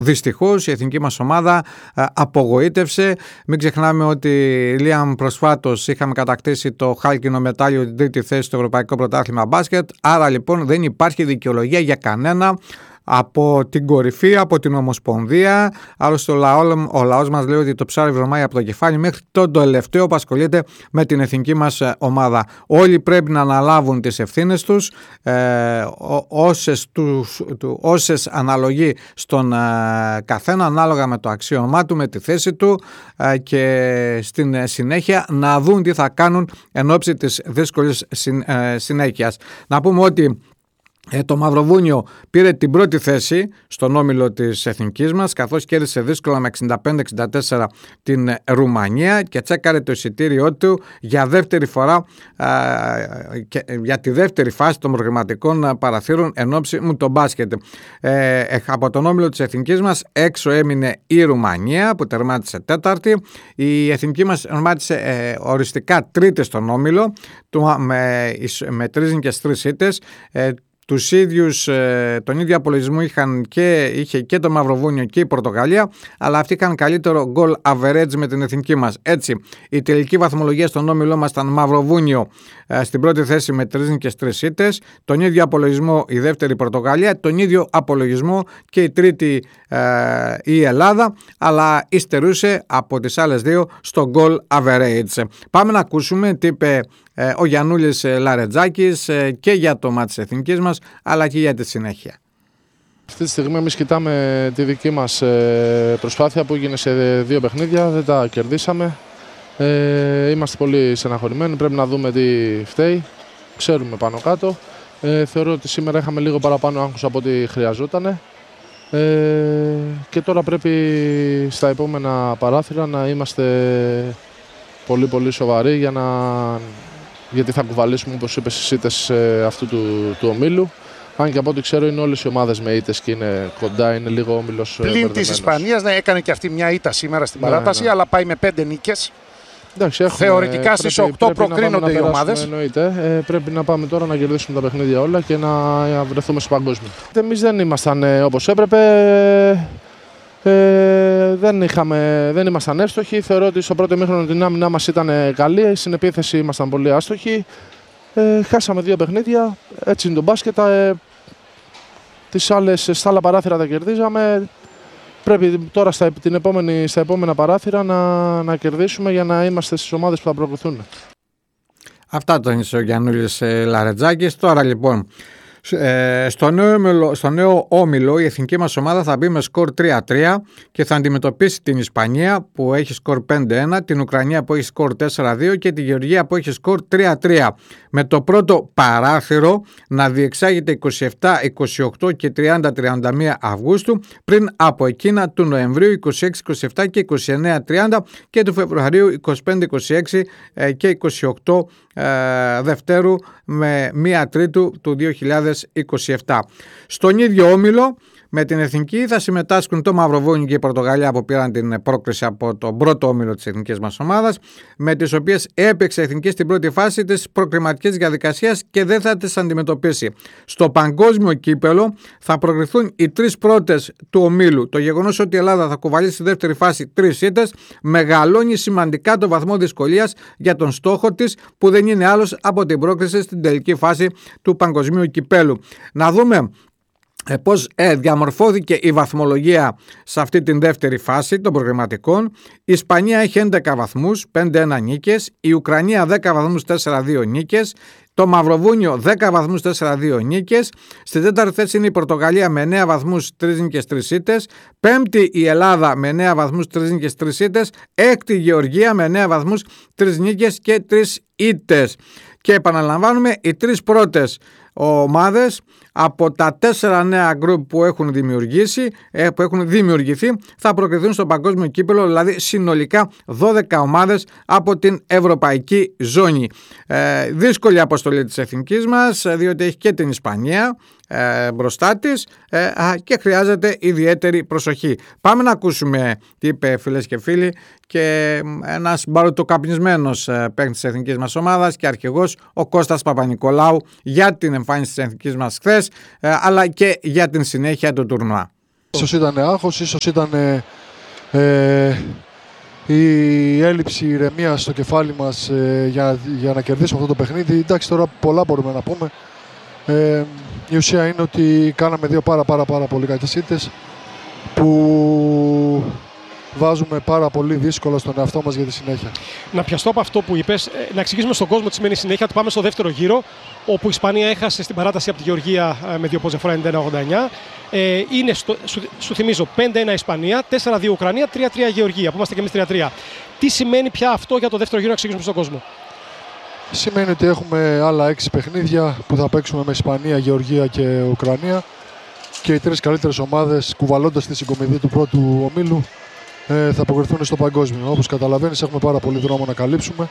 Δυστυχώς η εθνική μας ομάδα απογοήτευσε. Μην ξεχνάμε ότι Λίαμ προσφάτως είχαμε κατακτήσει το χάλκινο μετάλλιο, την τρίτη θέση στο Ευρωπαϊκό Πρωτάθλημα Μπάσκετ. Άρα λοιπόν δεν υπάρχει δικαιολογία για κανένα από την κορυφή, από την Ομοσπονδία. Άλλωστε ο λαός μας λέει ότι το ψάρι βρωμάει από το κεφάλι μέχρι τον τελευταίο που ασχολείται με την εθνική μας ομάδα. Όλοι πρέπει να αναλάβουν τις ευθύνες τους, όσες αναλογεί στον καθένα ανάλογα με το αξίωμά του, με τη θέση του, και στην συνέχεια να δουν τι θα κάνουν εν ώψη της δύσκολης συνέχειας. Να πούμε ότι το Μαυροβούνιο πήρε την πρώτη θέση στον όμιλο της εθνικής μας, καθώς κέρδισε δύσκολα με 65-64 την Ρουμανία και τσέκαρε το εισιτήριό του για δεύτερη φορά για τη δεύτερη φάση των προγραμματικών παραθύρων εν ώψη μου το μπάσκετ. Από τον όμιλο της εθνικής μας έξω έμεινε η Ρουμανία που τερμάτισε τέταρτη. Η εθνική μας τερμάτισε οριστικά τρίτη στον όμιλο με 3 νίκες 3 ήττες. Τον ίδιο απολογισμό είχε και το Μαυροβούνιο και η Πορτογαλία, αλλά αυτοί είχαν καλύτερο goal average με την εθνική μας. Έτσι, η τελική βαθμολογία στον όμιλό μας ήταν Μαυροβούνιο στην πρώτη θέση με 3 νίκες 3 ήττες, τον ίδιο απολογισμό η δεύτερη Πορτογαλία, τον ίδιο απολογισμό και η τρίτη η Ελλάδα, αλλά υστερούσε από τις άλλες δύο στο goal average. Πάμε να ακούσουμε τι είπε ο Γιαννούλης Λαρετζάκης και για το μάτι της εθνικής μας, αλλά και για τη συνέχεια. Αυτή τη στιγμή εμείς κοιτάμε τη δική μας προσπάθεια που έγινε σε 2 παιχνίδια, δεν τα κερδίσαμε. Είμαστε πολύ στεναχωρημένοι, πρέπει να δούμε τι φταίει, ξέρουμε πάνω κάτω. Θεωρώ ότι σήμερα είχαμε λίγο παραπάνω άγχος από ό,τι χρειαζόταν. Και τώρα πρέπει στα επόμενα παράθυρα να είμαστε πολύ πολύ σοβαροί γιατί θα κουβαλήσουμε, όπως είπες, τις ήττες αυτού του ομίλου. Αν και από ό,τι ξέρω είναι όλες οι ομάδες με ήττες και είναι κοντά, είναι λίγο όμιλος πλην της Ισπανίας, ναι, έκανε και αυτή μια ήττα σήμερα στην παράταση, αλλά πάει με 5 νίκες. Εντάξει, θεωρητικά στις 8 προκρίνονται οι ομάδες. Πρέπει να πάμε τώρα να κερδίσουμε τα παιχνίδια όλα και να βρεθούμε στο παγκόσμιο. Εμείς δεν ήμασταν όπως έπρεπε. Δεν ήμασταν εύστοχοι. Θεωρώ ότι στο πρώτο ημίχρονο την άμυνά μας ήταν καλή. Στην επίθεση ήμασταν πολύ άστοχοι. Χάσαμε 2 παιχνίδια. Έτσι είναι το μπάσκετ. Στα άλλα παράθυρα τα κερδίζαμε. Πρέπει τώρα στα επόμενα παράθυρα να κερδίσουμε για να είμαστε στις ομάδες που θα προκριθούν. Αυτά ήταν ο Γιαννούλης Λαρετζάκης. Τώρα λοιπόν, στο νέο όμιλο η εθνική μας ομάδα θα μπει με σκορ 3-3 και θα αντιμετωπίσει την Ισπανία που έχει σκορ 5-1, την Ουκρανία που έχει σκορ 4-2 και τη Γεωργία που έχει σκορ 3-3. Με το πρώτο παράθυρο να διεξάγεται 27, 28 και 30-31 Αυγούστου, πριν από εκείνα του Νοεμβρίου 26-27 και 29-30 και του Φεβρουαρίου 25-26 και 28 Δευτέρου με 1 Τρίτου του 2027. Στον ίδιο όμιλο με την εθνική θα συμμετάσχουν το Μαυροβούνιο και η Πορτογαλία που πήραν την πρόκριση από τον πρώτο όμιλο της εθνικής μας ομάδας, με τις οποίες έπαιξε η εθνική στην πρώτη φάση της προκριματικής διαδικασίας και δεν θα τις αντιμετωπίσει. Στο παγκόσμιο κύπελο θα προκριθούν οι 3 πρώτες του ομίλου. Το γεγονός ότι η Ελλάδα θα κουβαλήσει στη δεύτερη φάση 3 ήττες μεγαλώνει σημαντικά το βαθμό δυσκολίας για τον στόχο της, που δεν είναι άλλος από την πρόκριση στην τελική φάση του παγκοσμίου κυπέλου. Να δούμε πώς διαμορφώθηκε η βαθμολογία σε αυτή την δεύτερη φάση των προγραμματικών. Η Ισπανία έχει 11 βαθμούς, 5-1 νίκες, η Ουκρανία 10 βαθμούς, 4-2 νίκες, το Μαυροβούνιο 10 βαθμούς, 4-2 νίκες, στη τέταρτη θέση είναι η Πορτογαλία με 9 βαθμούς, 3 νίκες, 3 ήττες, πέμπτη η Ελλάδα με 9 βαθμούς, 3 νίκες, 3 ήττες, έκτη η Γεωργία με 9 βαθμούς, 3 νίκες και 3 ήττες. Και επαναλαμβάνουμε, οι 3 πρώτες ομάδες από τα 4 νέα γκρουπ που έχουν δημιουργηθεί θα προκριθούν στο παγκόσμιο κύπελο, δηλαδή συνολικά 12 ομάδες από την ευρωπαϊκή ζώνη. Δύσκολη αποστολή της εθνικής μας, διότι έχει και την Ισπανία μπροστά της και χρειάζεται ιδιαίτερη προσοχή. Πάμε να ακούσουμε τι είπε, φίλες και φίλοι, και ένας μπαρουτοκαπνισμένος παίκτης της εθνικής μας ομάδας και αρχηγός, ο Κώστας Παπα-Νικολάου, για την εμφάνιση της εθνικής μας χθες, αλλά και για την συνέχεια του τουρνουά. Ίσως ήταν άγχος, ίσως ήταν η έλλειψη ηρεμίας στο κεφάλι μας για να κερδίσουμε αυτό το παιχνίδι. Εντάξει, τώρα πολλά μπορούμε να πούμε. Η ουσία είναι ότι κάναμε δύο πάρα πολύ κακές ήττες που βάζουμε πάρα πολύ δύσκολα στον εαυτό μας για τη συνέχεια. Να πιαστώ από αυτό που είπες, να εξηγήσουμε στον κόσμο τι σημαίνει συνέχεια, ότι πάμε στο δεύτερο γύρο, όπου η Ισπανία έχασε στην παράταση από τη Γεωργία με 2 πόντους διαφορά 91-89. Είναι, σου θυμίζω, 5-1 Ισπανία, 4-2 Ουκρανία, 3-3 Γεωργία, που είμαστε και εμείς 3-3. Τι σημαίνει πια αυτό για το δεύτερο γύρο, να εξηγήσουμε στον κόσμο? Σημαίνει ότι έχουμε άλλα 6 παιχνίδια που θα παίξουμε με Ισπανία, Γεωργία και Ουκρανία, και οι 3 καλύτερες ομάδες, κουβαλώντας τη συγκομιδή του πρώτου ομίλου, θα αποκριθούν στο παγκόσμιο. Όπως καταλαβαίνεις, έχουμε πάρα πολύ δρόμο να καλύψουμε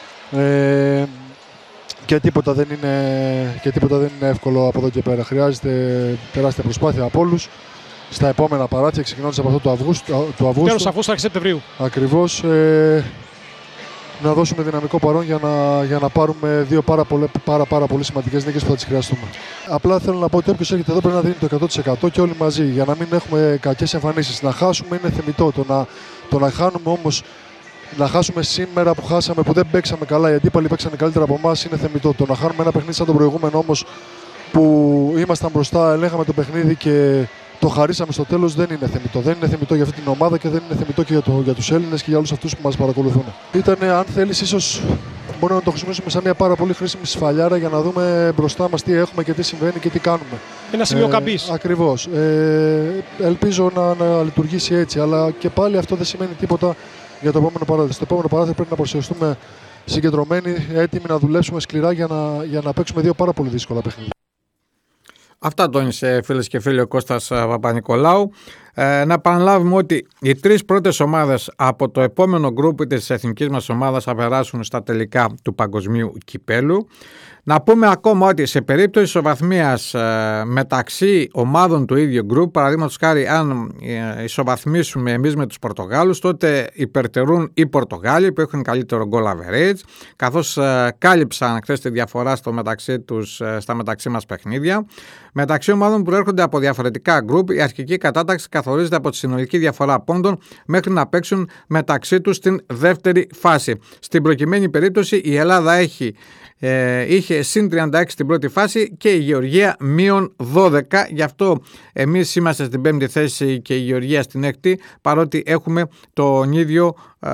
και τίποτα δεν είναι εύκολο από εδώ και πέρα. Χρειάζεται τεράστια προσπάθεια από όλους στα επόμενα παράτια, ξεκινώντας από αυτό του Αυγούστου. Τέλος Αυγούστου, αρχές Σεπτεμβρίου. Ακριβώς. Να δώσουμε δυναμικό παρόν για να πάρουμε δύο πάρα πολύ σημαντικές νίκες που θα τις χρειαστούμε. Απλά θέλω να πω ότι όποιος έρχεται εδώ πρέπει να δίνει το 100% και όλοι μαζί, για να μην έχουμε κακές εμφανίσεις. Να χάσουμε είναι θεμιτό. Το να χάνουμε όμως, να χάσουμε σήμερα που χάσαμε, που δεν παίξαμε καλά, οι αντίπαλοι παίξανε καλύτερα από εμάς, είναι θεμιτό. Το να χάνουμε ένα παιχνίδι σαν τον προηγούμενο όμως, που ήμασταν μπροστά, ελέγχαμε το παιχνίδι και το χαρίσαμε στο τέλος, δεν είναι θεμιτό. Δεν είναι θεμιτό για αυτή την ομάδα και δεν είναι θεμιτό και για τους Έλληνες και για όλους αυτούς που μας παρακολουθούν. Ήτανε, αν θέλεις, ίσως μπορούμε να το χρησιμοποιήσουμε σαν μια πάρα πολύ χρήσιμη σφαλιάρα για να δούμε μπροστά μας τι έχουμε και τι συμβαίνει και τι κάνουμε. Ένα σημείο καμπής. Ακριβώς. Ελπίζω να λειτουργήσει έτσι, αλλά και πάλι αυτό δεν σημαίνει τίποτα για το επόμενο παράθυρο. Στο επόμενο παράθυρο πρέπει να παρουσιαστούμε συγκεντρωμένοι, έτοιμοι να δουλέψουμε σκληρά για να παίξουμε δύο πάρα πολύ δύσκολα παιχνίδια. Αυτά τόνισε, φίλες και φίλοι, ο Κώστας Παπα-Νικολάου. Να επαναλάβουμε ότι οι 3 πρώτες ομάδες από το επόμενο γκρουπ της εθνικής μας ομάδας θα περάσουν στα τελικά του παγκοσμίου κυπέλου. Να πούμε ακόμα ότι σε περίπτωση ισοβαθμίας μεταξύ ομάδων του ίδιου γκρουπ, παραδείγματος χάρη αν ισοβαθμίσουμε εμείς με τους Πορτογάλους, τότε υπερτερούν οι Πορτογάλοι που έχουν καλύτερο goal average, καθώς κάλυψαν χθες τη διαφορά στα μεταξύ μας παιχνίδια. Μεταξύ ομάδων που προέρχονται από διαφορετικά γκρουπ, η αρχική κατάταξη καθορίζεται από τη συνολική διαφορά πόντων μέχρι να παίξουν μεταξύ τους στην δεύτερη φάση. Στην προκειμένη περίπτωση η Ελλάδα είχε συν 36 στην πρώτη φάση και η Γεωργία μείον 12. Γι' αυτό εμείς είμαστε στην 5η θέση και η Γεωργία στην 6η, παρότι έχουμε τον ίδιο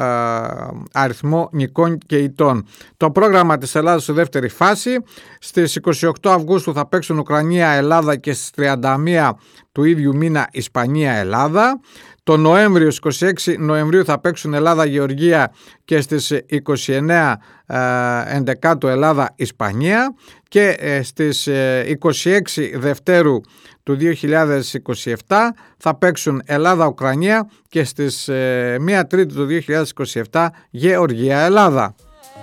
αριθμό νικών και ηττών. Το πρόγραμμα της Ελλάδας στη δεύτερη φάση: στις 28 Αυγούστου θα παίξουν Ουκρανία-Ελλάδα και στις 31 του ίδιου μήνα Ισπανία-Ελλάδα. Το Νοέμβριο, στις 26 Νοεμβρίου θα παίξουν Ελλάδα-Γεωργία και στις 29 Ενδεκάτου Ελλάδα-Ισπανία, και στις 26 Δευτέρου του 2027 θα παίξουν Ελλάδα-Ουκρανία και στις 1 Τρίτη του 2027 Γεωργία-Ελλάδα.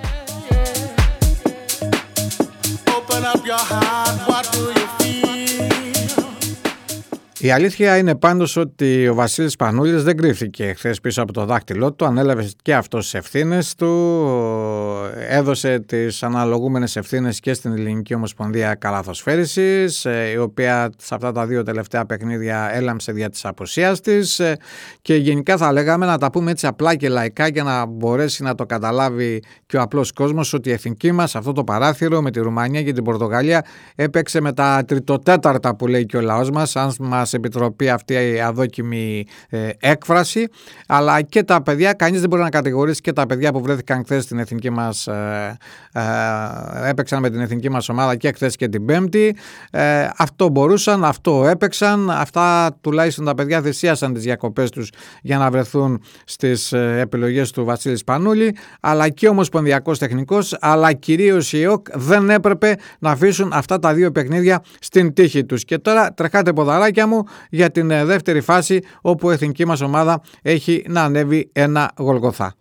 Η αλήθεια είναι πάντως ότι ο Βασίλης Σπανούλης δεν κρύφθηκε χθες πίσω από το δάχτυλό του, ανέλαβε και αυτός τις ευθύνες του, έδωσε τις αναλογούμενες ευθύνες και στην Ελληνική Ομοσπονδία Καλαθοσφαίρισης, η οποία σε αυτά τα 2 τελευταία παιχνίδια έλαμψε δια της απουσίας της, και γενικά θα λέγαμε, να τα πούμε έτσι απλά και λαϊκά για να μπορέσει να το καταλάβει και ο απλός κόσμος, ότι η εθνική μας αυτό το παράθυρο με τη Ρουμανία και την Πορτογαλία έπαιξε με τα τριτοτέταρτα που λέει και ο λαός μας, αν μας επιτροπή αυτή η αδόκιμη έκφραση, αλλά και τα παιδιά, κανείς δεν μπορεί να κατηγορήσει και τα παιδιά που βρέθηκαν χθες στην εθνική μας, έπαιξαν με την εθνική μας ομάδα και χθες και την Πέμπτη, αυτό μπορούσαν, αυτό έπαιξαν, αυτά τουλάχιστον τα παιδιά θυσίασαν τις διακοπές τους για να βρεθούν στις επιλογές του Βασίλη Σπανούλη, αλλά και ο Ομοσπονδιακός Τεχνικός, αλλά κυρίως η ΕΟΚ δεν έπρεπε να αφήσουν αυτά τα 2 παιχνίδια στην τύχη τους. Και τώρα τρεχάτε ποδαράκια μου για την δεύτερη φάση, όπου η εθνική μας ομάδα έχει να ανέβει ένα Γολγοθά.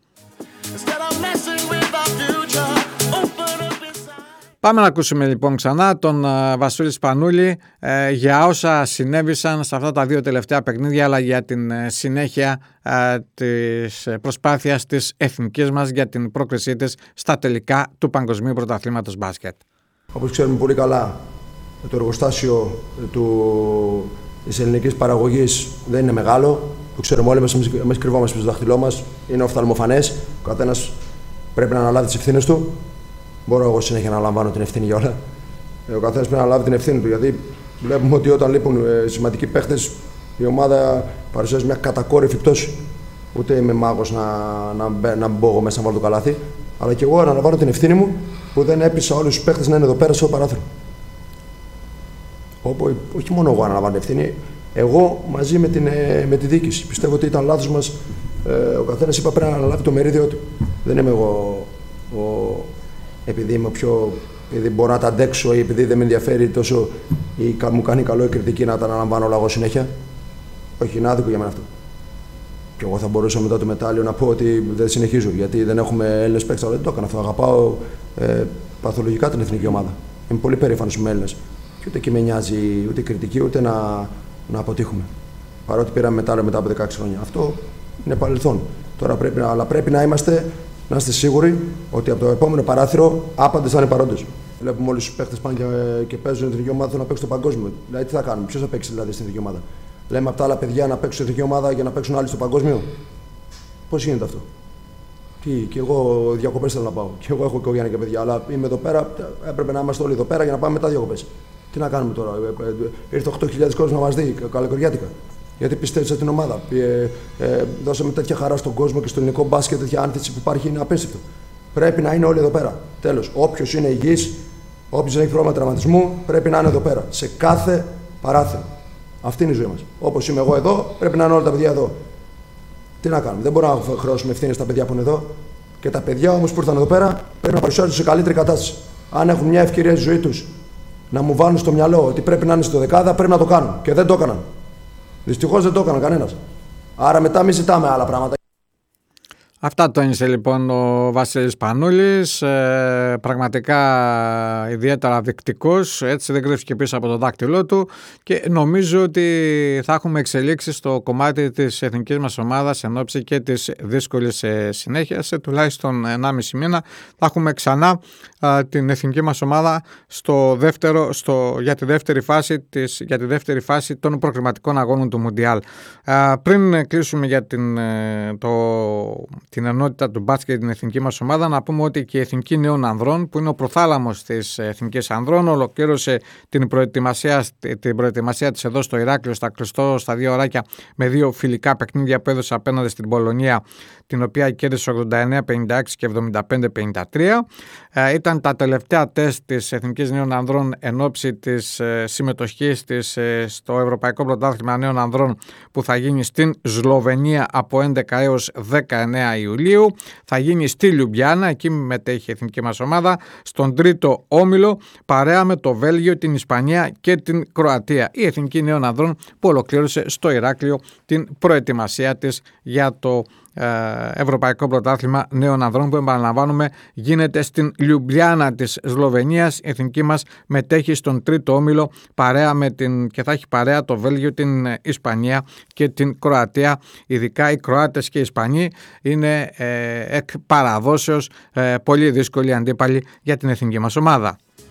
Πάμε να ακούσουμε λοιπόν ξανά τον Βασίλη Σπανούλη για όσα συνέβησαν σε αυτά τα 2 τελευταία παιχνίδια, αλλά για την συνέχεια της προσπάθειας της εθνικής μας για την πρόκρισή της στα τελικά του Παγκοσμίου Πρωταθλήματος Μπάσκετ. Όπως ξέρουμε πολύ καλά, το εργοστάσιο του της ελληνικής παραγωγής δεν είναι μεγάλο. Το ξέρουμε όλοι μας, εμείς κρυβόμαστε στο δάχτυλό μας, είναι οφθαλμοφανές. Ο καθένας πρέπει να αναλάβει τις ευθύνες του. Μπορώ εγώ συνέχεια να αναλαμβάνω την ευθύνη για όλα. Ο καθένας πρέπει να αναλάβει την ευθύνη του, γιατί βλέπουμε ότι όταν λείπουν σημαντικοί παίχτες, η ομάδα παρουσιάζει μια κατακόρυφη πτώση. Ούτε είμαι μάγος να μπω εγώ μέσα να βάλω το καλάθι, αλλά και εγώ αναλαμβάνω την ευθύνη μου που δεν έπεισα όλους τους παίχτες να είναι εδώ πέρα στο παράθυρο. Όχι μόνο εγώ αναλαμβάνω την ευθύνη, εγώ μαζί με τη διοίκηση. Πιστεύω ότι ήταν λάθος μας. Ο καθένας είπα πρέπει να αναλάβει το μερίδιο του. Δεν είμαι εγώ επειδή είμαι επειδή μπορώ να τα αντέξω ή επειδή δεν με ενδιαφέρει τόσο ή μου κάνει καλό η κριτική να τα αναλαμβάνω όλα εγώ συνέχεια. Όχι, είναι άδικο για μένα αυτό. Και εγώ θα μπορούσα μετά το μετάλλιο να πω ότι δεν συνεχίζω γιατί δεν έχουμε Έλληνες παίκτες, αλλά δεν το έκανα αυτό. Αγαπάω παθολογικά την εθνική ομάδα. Είμαι πολύ περήφανος με Έλληνες. Και ούτε εκεί με νοιάζει ούτε κριτική ούτε να αποτύχουμε. Παρότι πήραμε μετάλλιο μετά από 16 χρόνια. Αυτό είναι παρελθόν. Τώρα πρέπει να είστε σίγουροι ότι από το επόμενο παράθυρο άπαντες θα είναι παρόντες. Βλέπουμε όλους τους παίχτες πάνε και παίζουν την εθνική ομάδα, θέλουν να παίξουν στο παγκόσμιο. Δηλαδή τι θα κάνουμε, ποιος θα παίξει δηλαδή στην εθνική ομάδα. Λέμε από τα άλλα παιδιά να παίξουν στην εθνική ομάδα για να παίξουν άλλοι στο παγκόσμιο. Πώς γίνεται αυτό. Και εγώ διακοπές θέλω να πάω. Και εγώ έχω οικογένεια και παιδιά, αλλά είμαι εδώ πέρα. Έπρεπε να είμαστε όλοι εδώ πέρα για να πάμε μετά διακοπές. Τι να κάνουμε τώρα. Ήρθε 8.000 κόσμος να μας δει καλοκαιριάτικα. Γιατί πιστεύεις την ομάδα. Δώσαμε τέτοια χαρά στον κόσμο και στο ελληνικό μπάσκετ, τέτοια άνθηση που υπάρχει είναι απίστευτο. Πρέπει να είναι όλοι εδώ πέρα. Τέλος. Όποιος είναι υγιής, όποιος δεν έχει πρόβλημα τραυματισμού, πρέπει να είναι εδώ πέρα. Σε κάθε παράθυρο. Αυτή είναι η ζωή μας. Όπως είμαι εγώ εδώ, πρέπει να είναι όλα τα παιδιά εδώ. Τι να κάνουμε. Δεν μπορούμε να χρεώσουμε ευθύνες στα παιδιά που είναι εδώ. Και τα παιδιά όμως που ήρθαν εδώ πέρα πρέπει να παρουσιάζουν σε καλύτερη κατάσταση. Αν έχουν μια ευκαιρία στη ζωή τους να μου βάλουν στο μυαλό ότι πρέπει να είναι στο δεκάδα, πρέπει να το κάνουν. Και δεν το έκαναν. Δυστυχώς δεν το έκαναν κανένας. Άρα μετά μην ζητάμε άλλα πράγματα. Αυτά τόνισε λοιπόν ο Βασίλης Πανούλης, πραγματικά ιδιαίτερα δεικτικός, έτσι δεν κρύφτηκε πίσω από το δάκτυλό του και νομίζω ότι θα έχουμε εξελίξει στο κομμάτι της εθνικής μας ομάδας εν ώψη και της δύσκολης συνέχειας. Σε τουλάχιστον 1,5 μήνα θα έχουμε ξανά την εθνική μας ομάδα για τη δεύτερη φάση των προκριματικών αγώνων του Μουντιάλ. Πριν κλείσουμε για την ενότητα του μπάσκετ και την εθνική μας ομάδα, να πούμε ότι και η Εθνική Νέων Ανδρών, που είναι ο προθάλαμος της Εθνικής Ανδρών, ολοκλήρωσε την προετοιμασία της εδώ στο Ηράκλειο, στα 2 ωράκια, με 2 φιλικά παιχνίδια που έδωσε απέναντι στην Πολωνία, την οποία κέρδισε 89-56 και 75-53. Ήταν τα τελευταία τεστ της Εθνικής Νέων Ανδρών εν ώψη της συμμετοχής της στο Ευρωπαϊκό Πρωτάθλημα Νέων Ανδρών που θα γίνει στην Σλοβενία από 11 έως 19 Ιουλίου. Θα γίνει στη Λιουμπλιάνα, εκεί μετέχει η εθνική μας ομάδα, στον τρίτο όμιλο, παρέα με το Βέλγιο, την Ισπανία και την Κροατία. Η Εθνική Νέων Ανδρών που ολοκλήρωσε στο Ηράκλειο την προετοιμασία της για το Ευρωπαϊκό Πρωτάθλημα Νέων Ανδρών που επαναλαμβάνουμε γίνεται στην Λιουμπλιάνα της Σλοβενίας. Η εθνική μας μετέχει στον τρίτο όμιλο και θα έχει παρέα το Βέλγιο, την Ισπανία και την Κροατία. Ειδικά οι Κροάτες και οι Ισπανοί είναι εκ παραδόσεως πολύ δύσκολοι αντίπαλοι για την εθνική μας ομάδα.